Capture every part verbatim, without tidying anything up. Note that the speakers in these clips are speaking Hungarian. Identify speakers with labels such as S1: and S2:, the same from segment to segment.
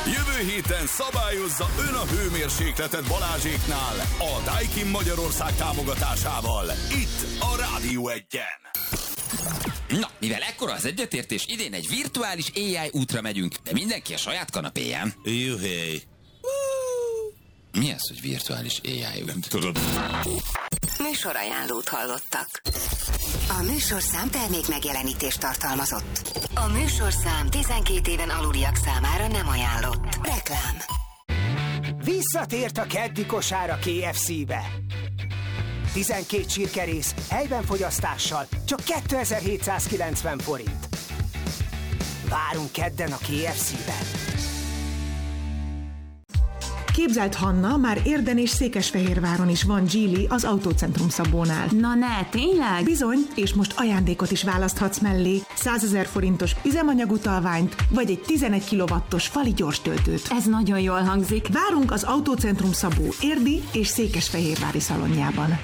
S1: Jövő héten szabályozza ön a hőmérsékletet Balázséknál a Daikin Magyarország támogatásával. Itt a Rádió Egyen.
S2: Na, mivel ekkora az egyetértés, idén egy virtuális á i útra megyünk, de mindenki a saját kanapéján.
S3: Juhé.
S2: Mi az, hogy virtuális á i út? Nem tudod.
S4: Műsorajánlót hallottak. A műsorszám termék megjelenítést tartalmazott. A műsorszám tizenkét éven aluliak számára nem ajánlott. Reklám.
S5: Visszatért a keddi kosár a ká ef cé-be. tizenkét csirkerész helyben fogyasztással csak kétezer-hétszázkilencven forint. Várunk kedden a ká ef cé-ben.
S6: Képzelt Hanna, már Érden és Székesfehérváron is van Geely az Autócentrum Szabónál.
S7: Na ne, tényleg?
S6: Bizony, és most ajándékot is választhatsz mellé. százezer forintos üzemanyagutalványt, vagy egy tizenegy kilowattos fali gyorstöltőt.
S7: Ez nagyon jól hangzik.
S6: Várunk az Autócentrum Szabó érdi és székesfehérvári szalonjában.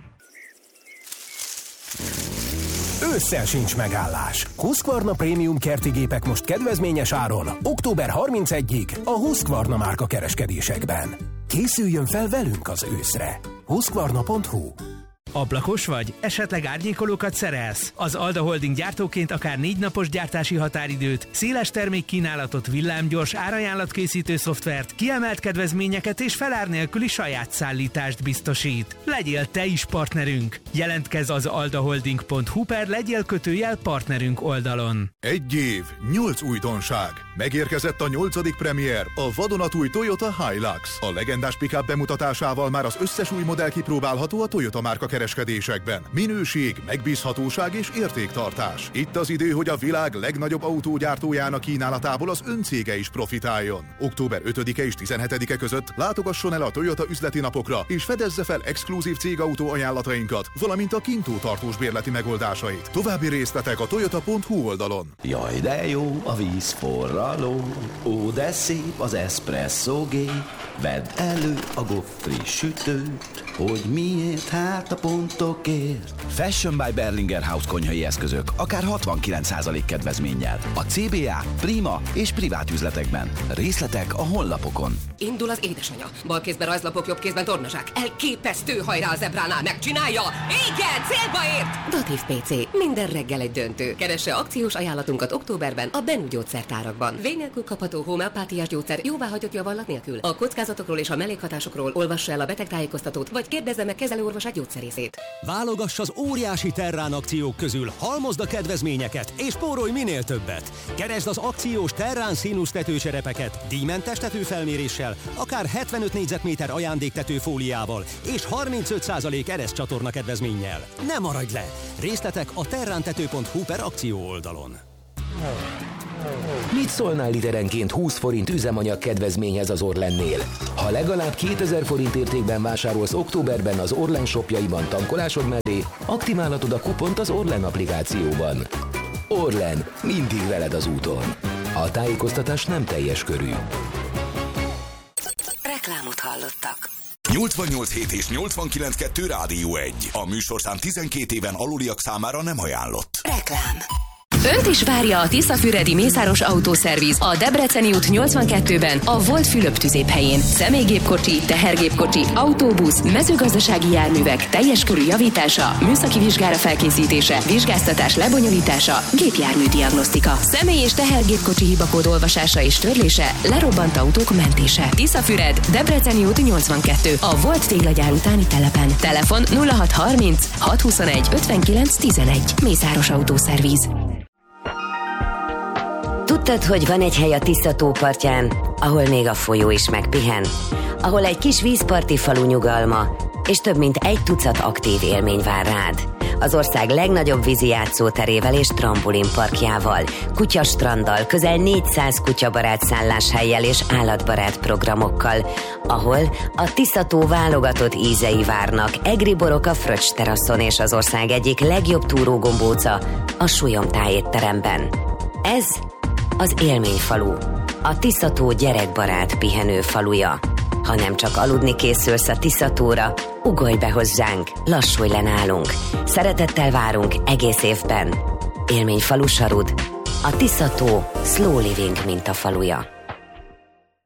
S8: Ősszel sincs megállás. Husqvarna Prémium kerti gépek most kedvezményes áron, október harmincegyedikéig a Husqvarna márka kereskedésekben. Készüljön fel velünk az őszre. Husqvarna pont hu.
S9: Ablakos vagy? Esetleg árnyékolókat szerelsz? Az Alda Holding gyártóként akár négy napos gyártási határidőt, széles termékkínálatot, villámgyors árajánlatkészítő szoftvert, kiemelt kedvezményeket és felár nélküli saját szállítást biztosít. Legyél te is partnerünk! Jelentkezz az aldaholding pont hu per legyél kötőjel partnerünk oldalon.
S10: Egy év, nyolc újdonság. Megérkezett a nyolcadik premier, a vadonatúj Toyota Hilux. A legendás pick-up bemutatásával már az összes új modell kipróbálható a Toyota márka kereskedésekben. Minőség, megbízhatóság és értéktartás. Itt az idő, hogy a világ legnagyobb autógyártójának kínálatából az ön cége is profitáljon. október ötödike és tizenhetedike között látogasson el a Toyota üzleti napokra, és fedezze fel exkluzív cégautó ajánlatainkat, valamint a kintó tartós bérleti megoldásait. További részletek a toyota pont hu oldalon.
S11: Jaj, de jó a vízforraló, ó, de szép az eszpresszó gép. Vedd elő a goffri sütőt, hogy miért, hát a pontokért.
S12: Fashion by Berlinger House konyhai eszközök, akár hatvankilenc százalék kedvezménnyel. A cé bé á, Prima és privát üzletekben. Részletek a honlapokon.
S13: Indul az édesanyja. Bal kézben rajzlapok, jobb kézben tornazsák. Elképesztő, hajrá a zebránál, megcsinálja! Igen, célba ért! Datív pé cé. Minden reggel egy döntő. Keresse akciós ajánlatunkat októberben a Bennu gyógyszertárakban. Vény nélkül kapható homeopátiás gyógyszer jóváhagyott javallat nélkül. A kockázatokról és a mellékhatásokról olvassa el a betegtájékoztatót, vagy kérdezze meg kezelőorvosát gyógyszerészét.
S14: Válogass az óriási Terrán akciók közül, halmozd a kedvezményeket, és spórolj minél többet. Keresd az akciós Terrán színusz tetőcserepeket, díjmentes tetőfelméréssel, akár hetvenöt négyzetméter ajándéktető fóliával, és harmincöt százalék eresz csatorna kedvezménnyel. Ne maradj le! Részletek a terrántető pont hu per akció oldalon.
S15: Mit szólnál literenként húsz forint üzemanyag kedvezményhez az Orlennél? Ha legalább kétezer forint értékben vásárolsz októberben az Orlen shopjaiban tankolásod mellé, aktiválhatod a kupont az Orlen applikációban. Orlen, mindig veled az úton. A tájékoztatás nem teljes körű.
S4: Reklámot hallottak.
S1: nyolcvannyolc hét és nyolcvankilenc kettő Rádió egy. A műsorszám tizenkét éven aluliak számára nem ajánlott.
S4: Reklám.
S16: Önt is várja a Tiszafüredi Mészáros Autószerviz a Debreceni út nyolcvankettőben, a Volt Fülöp tüzéphelyén. Személygépkocsi, tehergépkocsi, autóbusz, mezőgazdasági járművek teljes körű javítása, műszaki vizsgára felkészítése, vizsgáztatás lebonyolítása, gépjárműdiagnosztika, személy- és tehergépkocsi hibakód olvasása és törlése, lerobbant autók mentése. Tiszafüred, Debreceni út nyolcvankettő, a Volt téglagyár utáni telepen. Telefon nulla hat harminc hat huszonegy ötvenkilenc tizenegy. Mészáros Autószerviz.
S4: Tudtad, hogy van egy hely a Tisza tó partján, ahol még a folyó is megpihen? Ahol egy kis vízparti falu nyugalma, és több mint egy tucat aktív élmény vár rád. Az ország legnagyobb vízi játszóterével és trampolinparkjával, kutyastranddal, közel négyszáz kutyabarát szálláshelyjel és állatbarát programokkal, ahol a Tisza tó válogatott ízei várnak, egri borok a Fröccs teraszon és az ország egyik legjobb túrógombóca, a Súlyom étteremben. Ez az élményfalu, a Tisza tó gyerekbarát pihenő faluja. Ha nem csak aludni készülsz a Tisza tóra, ugolj be hozzánk, lassulj le nálunk. Szeretettel várunk egész évben. Élményfalu Sarud, a Tisza tó Slow Living mintafaluja.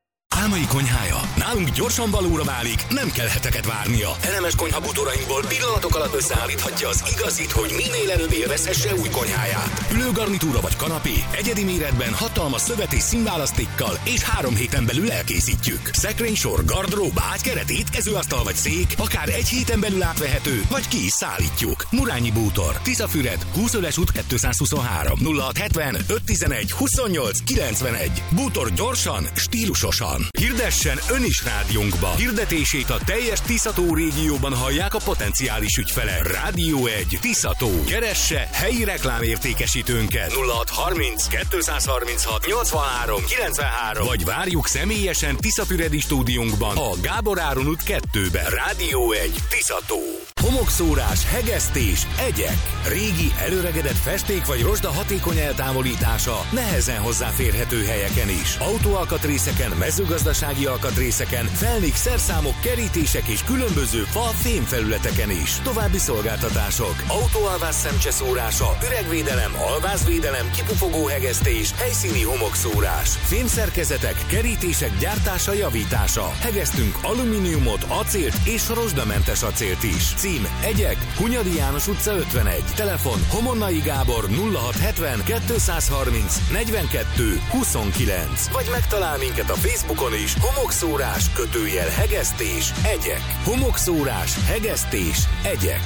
S1: Drámai konyhája nálunk gyorsan valóra válik, nem kell heteket várnia. Elemes konyhabútorainkból pillanatok alatt összeállíthatja az igazit, hogy minél előbb élvezhesse új konyháját. Ülőgarnitúra vagy kanapé egyedi méretben hatalmas szövet és színválasztékkal és három héten belül elkészítjük. Szekrénysor, gardrób, ágykeret, étkezőasztal vagy szék akár egy héten belül átvehető, vagy ki is szállítjuk. Murányi Bútor, Tiszafüred, Húszöles út kétszázhuszonhárom, nulla hat hetven öt tizenegy huszonnyolc kilencvenegy. Bútor gyorsan, stílusosan. Hirdessen ön is rádiónkba. Hirdetését a teljes Tiszató régióban hallják a potenciális ügyfelek. Rádió egy Tiszató. Keresse helyi reklámértékesítőnket nulla hat harminc kettőszázharminchat nyolcvanhárom kilencvenhárom, vagy várjuk személyesen Tiszafüredi stúdiónkban a Gábor Áron út kettőben. Rádió egy Tiszató. Homokszórás, hegesztés, egyek. Régi, előregedett festék vagy rozsda hatékony eltávolítása nehezen hozzáférhető helyeken is. Autóalkatrészeken, mezőgazdasági alkatrészeken, felnik, szerszámok, kerítések és különböző fa, fémfelületeken is. További szolgáltatások. Autóalvás szemcseszórása, üregvédelem, alvázvédelem, kipufogó hegesztés, helyszíni homokszórás. Fémszerkezetek, kerítések gyártása, javítása. Hegesztünk alumíniumot, acélt és rozsdamentes acélt is. Cím Egyek, Hunyadi János utca ötvenegy. Telefon Homonnai Gábor nulla hat hetven kettőszázharminc negyvenkettő huszonkilenc. Vagy megtalál minket a Facebookon is. Homokszórás, kötőjel hegesztés, egyek. Homokszórás, hegesztés, egyek.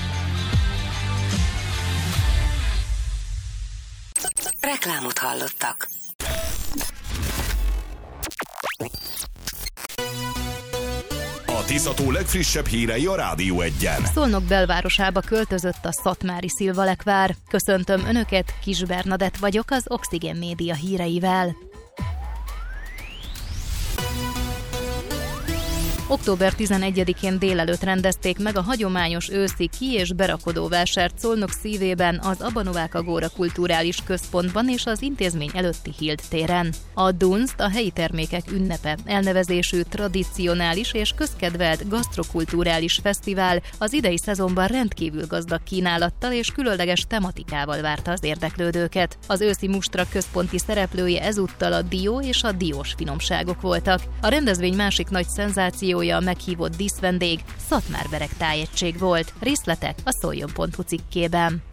S4: Reklámot hallottak.
S1: A Tiszató legfrissebb hírei a Rádió egyen.
S3: Szolnok belvárosába költözött a szatmári szilvalekvár. Köszöntöm Önöket, Kis Bernadett vagyok az Oxygen Média híreivel. október tizenegyedikén délelőtt rendezték meg a hagyományos őszi ki- és berakodóvásárt Szolnok szívében, az Abanovák Agóra Kulturális Központban és az intézmény előtti Hild téren. A Dunst a helyi termékek ünnepe elnevezésű tradicionális és közkedvelt gasztrokulturális fesztivál az idei szezonban rendkívül gazdag kínálattal és különleges tematikával várta az érdeklődőket. Az őszi mustra központi szereplője ezúttal a dió és a diós finomságok voltak. A rendezvény másik nagy szenzáció a meghívott díszvendég Szatmár-Bereg tájegység volt. Részletek a szoljon pont hu cikkében.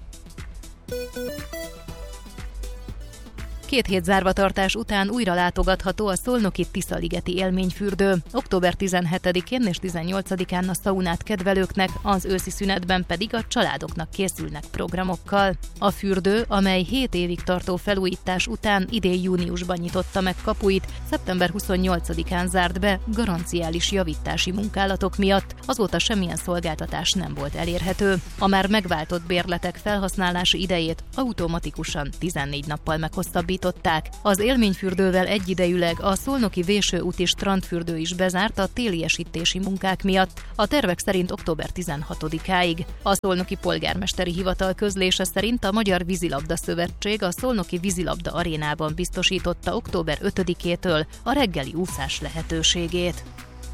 S3: Két hét zárvatartás után újra látogatható a szolnoki Tiszaligeti élményfürdő. október tizenhetedikén és tizennyolcadikán a szaunát kedvelőknek, az őszi szünetben pedig a családoknak készülnek programokkal. A fürdő, amely hét évig tartó felújítás után idén júniusban nyitotta meg kapuit, szeptember huszonnyolcadikán zárt be garanciális javítási munkálatok miatt, azóta semmilyen szolgáltatás nem volt elérhető. A már megváltott bérletek felhasználási idejét automatikusan tizennégy nappal meghosszabbították. Az élményfürdővel egyidejűleg a szolnoki Vésőúti strandfürdő is bezárt a téliesítési munkák miatt, a tervek szerint október tizenhatodikáig. A szolnoki polgármesteri hivatal közlése szerint a Magyar Vízilabda Szövetség a szolnoki vízilabda arénában biztosította október ötödikétől a reggeli úszás lehetőségét.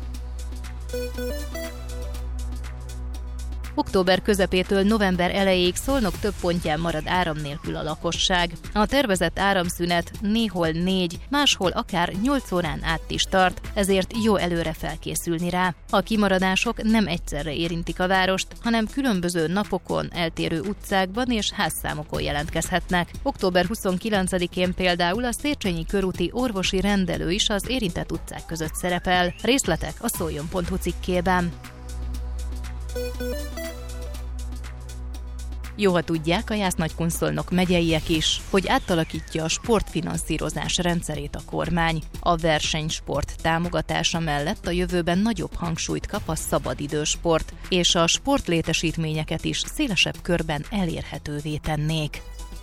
S3: Október közepétől november elejéig Szolnok több pontján marad áram nélkül a lakosság. A tervezett áramszünet néhol négy, máshol akár nyolc órán át is tart, ezért jó előre felkészülni rá. A kimaradások nem egyszerre érintik a várost, hanem különböző napokon, eltérő utcákban és házszámokon jelentkezhetnek. október huszonkilencedikén például a Széchenyi körúti orvosi rendelő is az érintett utcák között szerepel. Részletek a szoljon pont hu cikkében. Jó, ha tudják a Jász-Nagykun-Szolnok megyeiek is, hogy átalakítja a sportfinanszírozás rendszerét a kormány. A versenysport támogatása mellett a jövőben nagyobb hangsúlyt kap a szabadidősport, és a sportlétesítményeket is szélesebb körben elérhetővé tennék.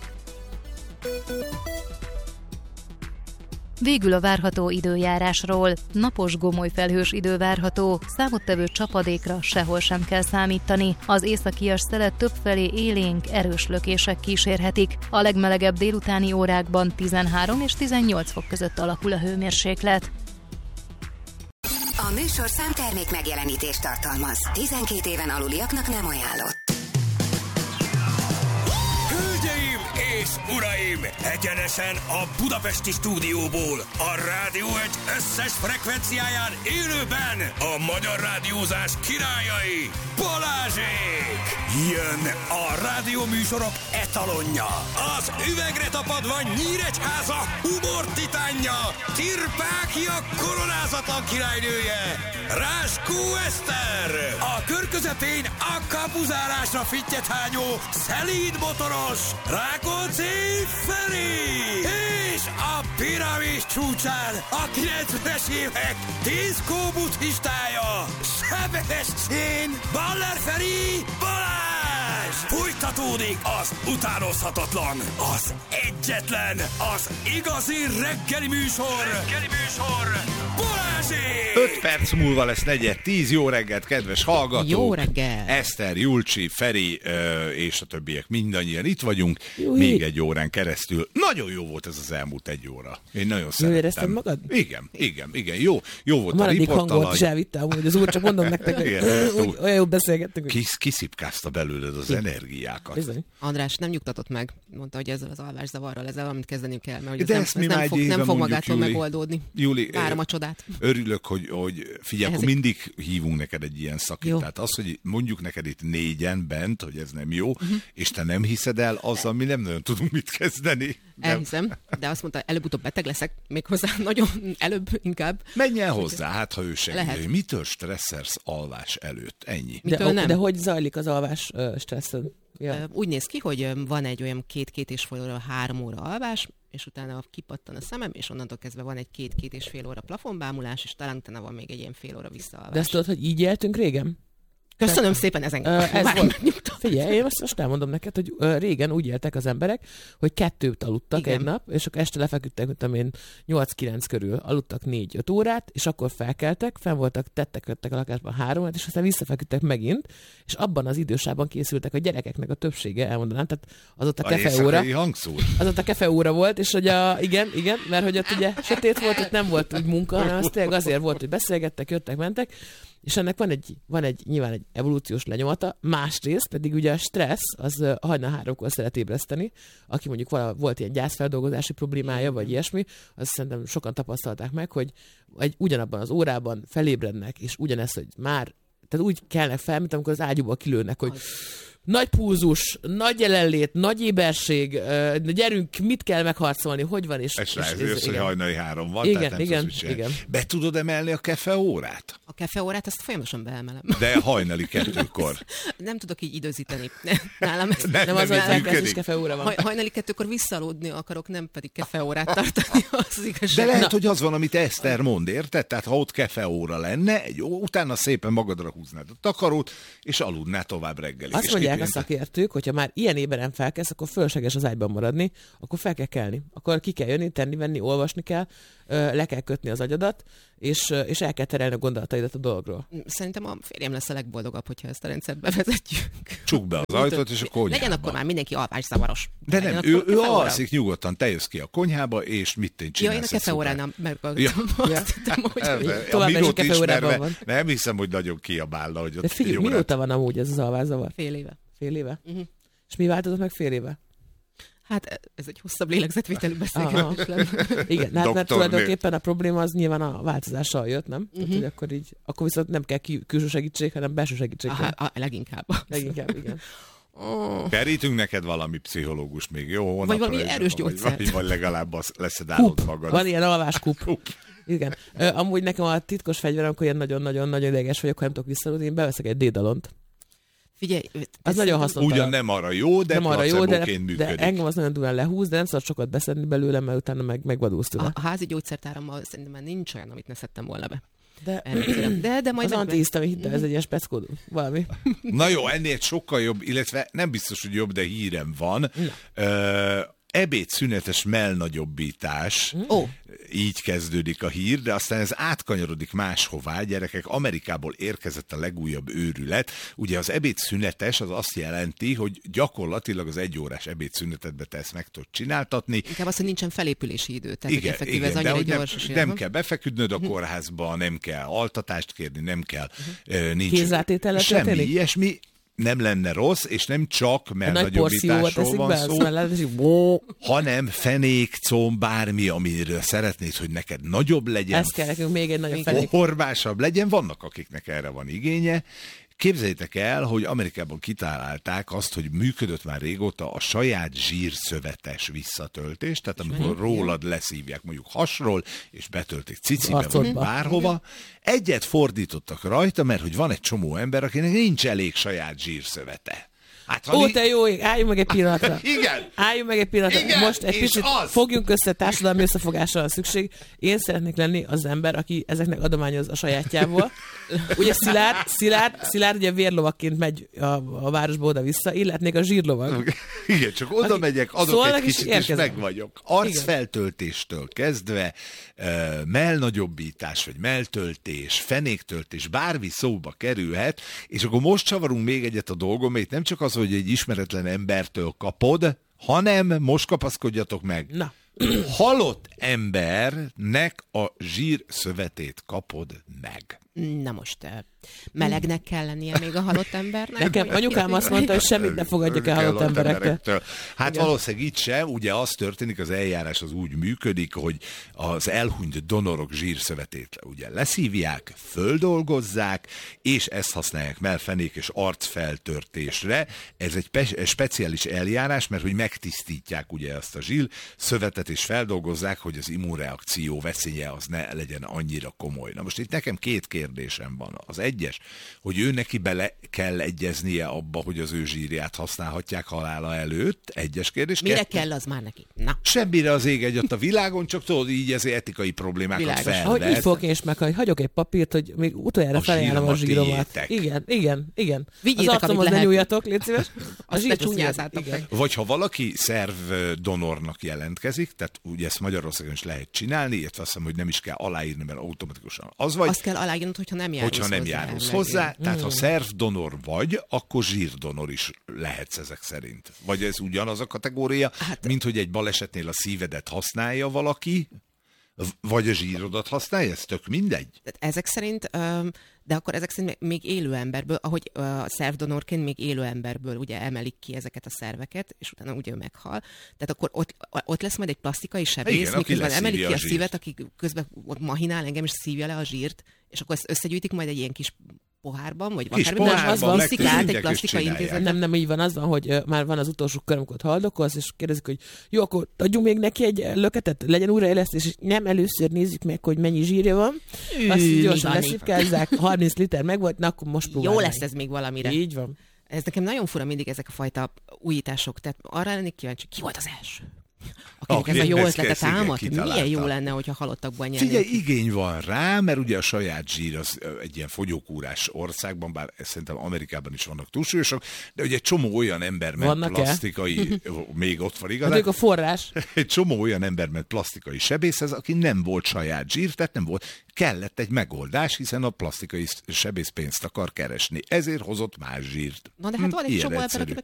S3: Végül a várható időjárásról. Napos gomolyfelhős idő várható, számottevő csapadékra sehol sem kell számítani. Az északias szelet többfelé élénk, erős lökések kísérhetik. A legmelegebb délutáni órákban tizenhárom és tizennyolc fok között alakul a hőmérséklet.
S4: A műsorszám termék megjelenítést tartalmaz. tizenkét éven aluliaknak nem ajánlott.
S1: Hölgyeim és
S17: és uraim, egyenesen a budapesti stúdióból, a Rádió egy összes frekvenciáján élőben a magyar rádiózás királyai, Balázsék! Jön a rádióműsorok etalonja, az üvegre tapadva Nyíregyháza humor titánja, Tirpákia koronázatlan királynője, Ráskó Eszter, a kör közepén a kapuzálásra fittyet hányó szelíd motoros Rákóczi Feri, és a piramis csúcsán a kilencvenes évek diszkó buddhistája, Sebestyén Baller Feri Balázs! Folytatódik az utánozhatatlan, az egyetlen, az igazi reggeli műsor, reggeli műsor Balázsék!
S18: öt perc múlva lesz negyed tíz, jó reggelt, kedves hallgatók!
S19: Jó reggel!
S18: Eszter, Julcsi, Feri ö, és a többiek mindannyian itt vagyunk,
S19: Júj.
S18: még egy órán keresztül. Nagyon jó volt ez az elmúlt egy óra. Én nagyon szerettem.
S19: Jó érezted magad?
S18: Igen, igen, igen. Jó, jó volt
S19: a
S18: a riportalany.
S19: hangot is elvitte amúgy az úr, csak mondom nektek, hogy úgy, olyan jó beszélgettünk.
S18: Kis, kiszipkázta belőled az energiákat.
S19: Bizony.
S20: András nem nyugtatott meg, mondta, hogy ezzel az alvászavarral, ezzel valamit kezdeni kell, mert hogy
S18: De
S20: ez
S18: ezt
S20: nem,
S18: mi
S20: ez
S18: már
S20: nem,
S18: egy
S20: fog, nem
S18: éve
S20: fog
S18: mondjuk,
S20: magától
S18: Júli.
S20: megoldódni.
S18: Júli,
S20: Várom a csodát.
S18: Örülök, hogy, hogy figyelj,
S20: Ehhez
S18: akkor
S20: egy-
S18: mindig hívunk neked egy ilyen szakítát. Az, hogy mondjuk neked itt négyen bent, hogy ez nem jó, uh-huh. és te nem hiszed el, azzal mi nem nagyon tudunk mit kezdeni. Nem.
S20: Elhiszem, de azt mondta, előbb-utóbb beteg leszek, méghozzá nagyon előbb inkább.
S18: Menj el hozzá, hát ha ő segít.
S20: Lehet.
S18: Mitől stresszelsz alvás előtt? Ennyi.
S19: De, de hogy zajlik az alvás uh, stresszed? Ja.
S20: Úgy néz ki, hogy ö, van egy olyan két-két és fél óra, három óra alvás, és utána kipattan a szemem, és onnantól kezdve van egy két-két és fél óra plafonbámulás, és talán utána van még egy ilyen fél óra visszaalvás.
S19: De azt tudod, hogy így éltünk régen?
S20: Köszönöm szépen, ezen
S19: Ö, ez
S20: már
S19: volt.
S20: megnyugtatom.
S19: Figyelj, én azt most elmondom neked, hogy ö, régen úgy éltek az emberek, hogy kettőt aludtak
S20: Igen.
S19: egy nap, és akkor este lefeküdtek, mint tudom én, nyolc-kilenc körül, aludtak négy-öt órát, és akkor felkeltek, fenn voltak, tettek-öttek a lakásban három órát, és aztán visszafeküdtek megint, és abban az idősában készültek a gyerekeknek a többsége, elmondanám, tehát az ott a,
S18: A
S19: kefeóra.
S18: éjszakai hangszór.
S19: Az ott a kefeóra volt, és hogy a, igen, igen, mert hogy ott ugye sötét volt, ott nem volt úgy munka, hanem az tényleg azért volt, hogy beszélgettek, jöttek, mentek, és ennek van egy, van egy nyilván egy evolúciós lenyomata, másrészt pedig ugye a stressz, az ö, hajnal háromkor szeret ébreszteni, aki mondjuk vala, volt ilyen gyászfeldolgozási problémája, vagy ilyesmi, azt szerintem sokan tapasztalták meg, hogy egy ugyanabban az órában felébrednek, és ugyanez, hogy már, tehát úgy kelnek fel, mint amikor az ágyúba kilőnek, hogy nagy pulzus, nagy jelenlét, nagy éberség, ö, gyerünk, mit kell megharcolni, hogy van, és...
S18: És
S19: és-
S18: rá
S19: és-
S18: jössz, hogy
S19: igen.
S18: hajnali három van,
S19: Igen,
S18: tehát nem
S19: igen,
S18: tudsz mit csinálni.
S19: igen.
S18: Be tudod emelni a kefeórát?
S20: A kefeórát azt folyamatosan beemelem.
S18: De hajnali kettőkor.
S20: Nem tudok így időzíteni. Nálam ez
S18: Nem, nem az, hogy felkelsz, és
S19: kefeóra van.
S20: Haj, hajnali kettőkor visszaludni akarok, nem pedig kefeórát tartani, az igazság.
S18: De lehet, hogy az van, amit Eszter mond, érted? Tehát ha ott kefeóra lenne, egy, ó, utána szépen magadra húznád a takarót, és aludnál tovább reggelig.
S19: Azt
S18: És
S19: mondják a
S18: kipihent-
S19: szakértők, hogyha már ilyen éberen felkelsz, akkor fölösleges az ágyban maradni, akkor fel kell kelni. Akkor ki kell jönni, tenni, venni, olvasni kell, ö, le kell kötni az agyadat, és, ö, és el kell terelni a gondolataidat a dologról.
S20: Szerintem a férjem lesz a legboldogabb, hogyha ezt a rendszert bevezetjük.
S18: Csukd be az ajtót, és a konyhába.
S20: Legyen akkor már mindenki alvásszavaros.
S18: De
S20: Legyen
S18: nem,
S20: akkor
S18: ő, ő
S20: kefeóra.
S18: alszik nyugodtan, te jössz ki a konyhába, és mit én
S20: Ja,
S18: csinálsz?
S20: én a
S18: egy
S20: kefeóránál
S18: szuper-
S20: megragadtam.
S18: Ja.
S20: Azt hittem, hogy
S18: A
S19: Továbbra is a
S18: Minót
S19: kefeórában
S18: ismerve,
S19: van.
S18: nem hiszem, hogy nagyon kiabálna, hogy
S19: De
S18: ott
S19: figyelj,
S18: jó
S19: mióta van amúgy ez az alvászavar?
S20: Fél éve.
S19: Fél éve?
S20: Uh-huh.
S19: És mi változott meg fél éve?
S20: Hát ez egy hosszabb lélegzetvételű
S19: Aha.
S20: beszélgetés lenne.
S19: Igen, hát mert
S18: Doktornő.
S19: tulajdonképpen a probléma az nyilván a változással jött, nem? Tehát,
S20: Mhm.
S19: hogy akkor így, akkor viszont nem kell ki, külső segítség, hanem belső segítség.
S20: Aha, a, leginkább.
S19: Leginkább, igen.
S20: Oh.
S18: Kerítünk neked valami pszichológus még, jó? Holnapra
S20: Vagy valami
S18: is,
S20: erős
S18: vagy,
S20: gyógyszert.
S18: vagy, vagy legalább az leszedálod magad.
S19: Van ilyen alváskup. Igen. Ö, amúgy nekem a titkos fegyverem, amikor ilyen nagyon-nagyon-nagyon ideges vagyok, ha nem tudok visszaludni, én beveszek egy dédalont.
S20: Figyelj,
S19: az nagyon hasznos.
S18: Ugyan nem arra jó, de
S19: nem arra jó, de,
S18: placebóként
S19: de
S18: működik.
S19: engem az nagyon durán lehúz, de nem szabad sokat beszedni belőle, mert utána meg, megvadulsz tőle.
S20: A, a házi gyógyszertárammal szerintem már nincs olyan, amit ne szedtem volna be.
S19: De,
S20: de, de majd
S19: az
S20: meg-
S19: antihisztamin, hidd el, ez egy ilyen speckódó. Valami.
S18: Na jó, ennél sokkal jobb, illetve nem biztos, hogy jobb, de hírem van. Ö, ebédszünetes mellnagyobbítás.
S20: Ó.
S18: Így kezdődik a hír, de aztán ez átkanyarodik máshová. Gyerekek, Amerikából érkezett a legújabb őrület. Ugye az ebédszünetes az azt jelenti, hogy gyakorlatilag az egyórás ebédszünetedbe te ezt meg tudod csináltatni.
S20: Inkább az, hogy nincsen felépülési idő. Tehát,
S18: Igen,
S20: effektív,
S18: igen,
S20: ez
S18: de
S20: annyira
S18: hogy nem,
S20: gyors. és
S18: nem
S20: ilyen.
S18: kell befeküdnöd a kórházba, nem kell altatást kérni, nem kell, uh-huh. nincs
S19: Kézrátétellel
S18: semmi
S19: történik?
S18: ilyesmi. nem lenne rossz, és nem csak, mert nagyobbításról van szó, hanem fenék, comb, bármi, amiről szeretnéd, hogy neked nagyobb legyen.
S19: Ez kell nekünk még egy nagyobb fenék.
S18: Horvásabb legyen, vannak akiknek erre van igénye. Képzeljétek el, hogy Amerikában kitalálták azt, hogy működött már régóta a saját zsírszövetes visszatöltés, tehát amikor rólad leszívják mondjuk hasról, és betöltik cicibe, vagy bárhova, egyet fordítottak rajta, mert hogy van egy csomó ember, akinek nincs elég saját zsírszövete.
S19: Hát, Ó, te jó ég, álljunk meg egy pillanatra.
S18: Igen.
S19: Álljunk meg egy pillanatra.
S18: Igen,
S19: most egy picit
S18: az.
S19: fogjunk össze, társadalmi összefogásra a szükség. Én szeretnék lenni az ember, aki ezeknek adományoz a sajátjából. Ugye Szilárd, Szilárd, Szilárd ugye vérlovakként megy a, a városba oda-vissza, én lehetnék a zsírlovag.
S18: Igen, csak oda aki megyek, adok egy kicsit, és meg vagyok. Arcfeltöltéstől kezdve, uh, mellnagyobbítás, vagy melltöltés, fenéktöltés, bármi szóba kerülhet, és akkor most csavarunk még egyet a dolgom, mert nem csak az, hogy egy ismeretlen embertől kapod, hanem most kapaszkodjatok meg.
S19: Na.
S18: Halott embernek a zsírszövetét kapod meg.
S20: Na most, melegnek kell lennie még a halott embernek?
S19: Nekem anyukám azt mondta, hogy semmit ne fogadjak el halott emberektől.
S18: Hát igen. Valószínűleg itt sem, ugye az történik, az eljárás az úgy működik, hogy az elhunyt donorok zsírszövetét ugye leszívják, földolgozzák, és ezt használják mellfenék és arcfeltörtésre. Ez egy pe- speciális eljárás, mert hogy megtisztítják ugye azt a zsírszövetet, és feldolgozzák, hogy az immunreakció veszélye az ne legyen annyira komoly. Na most itt nekem két kérdésem van. Az egyes, hogy ő neki bele kell egyeznie abba, hogy az ő zsírját használhatják halála előtt. Egyes kérdés.
S20: Mire
S18: Kettő.
S20: kell az már neki? Na.
S18: Semmire az ég egyet a világon, csak tudod, így ez etikai problémákat felvet.
S19: Ahogy így fogok én is meg, hogy hagyok egy papírt, hogy még utoljára felajánlom a zsíromat. Igen, igen, igen.
S20: Vigyétek,
S19: az arcomhoz ne nyúljatok, légy szíves.
S20: Azt ne csúnyázzátok meg.
S18: Vagy ha valaki szervdonornak jelentkezik, tehát ugye ezt Magyarországon is lehet csinálni, illetve azt hiszem, hogy nem is kell aláírni, mert automatikusan az vagy.
S20: Azt kell aláírnod, hogyha nem járulsz
S18: hogyha nem
S20: hozzá.
S18: járulsz hozzá,
S20: Mm.
S18: tehát ha szervdonor vagy, akkor zsírdonor is lehetsz ezek szerint. Vagy ez ugyanaz a kategória, hát, mint hogy egy balesetnél a szívedet használja valaki, vagy a zsírodat használja, ez tök mindegy.
S20: Ezek szerint, de akkor ezek szerint még élő emberből, ahogy a szervdonorként még élő emberből ugye emelik ki ezeket a szerveket, és utána ugye ő meghal. Tehát akkor ott, ott lesz majd egy plastikai sebész, igen, miközben emelik ki a, a szívet, aki közben mahinál engem is szívja le a zsírt, és akkor ezt összegyűjtik majd egy ilyen kis pohárban, vagy akármi, az van, át egy plastikai intézet.
S19: Nem, nem így van, az van, hogy uh, már van az utolsó kör, amikor haldokolsz, és kérdezik, hogy jó, akkor adjunk még neki egy löketet, legyen újraélesztés, és nem először nézzük meg, hogy mennyi zsírja van. Ű, azt így gyorsan leszipkázzák, harminc liter meg volt, na akkor most próbálj.
S20: Jó lesz ez még valamire.
S19: Így van.
S20: Ez nekem nagyon fura mindig ezek a fajta újítások, tehát arra lennék kíváncsi, ki volt az első? Akinek ez a jó ötlete támad, milyen jó lenne, hogyha halottakban nyernék.
S18: Figyelj, igény van rá, mert ugye a saját zsír az egy ilyen fogyókúrás országban, bár szerintem Amerikában is vannak túlsúlyosok, de ugye egy csomó olyan ember, mert
S19: vannak
S18: plastikai, még ott van igazán.
S19: Hát a forrás.
S18: Egy csomó olyan ember, mert plastikai sebészhez, aki nem volt saját zsír, tehát nem volt, kellett egy megoldás, hiszen a plastikai sebész pénzt akar keresni. Ezért hozott más zsírt.
S20: Na de hát van egy csomó ember, akinek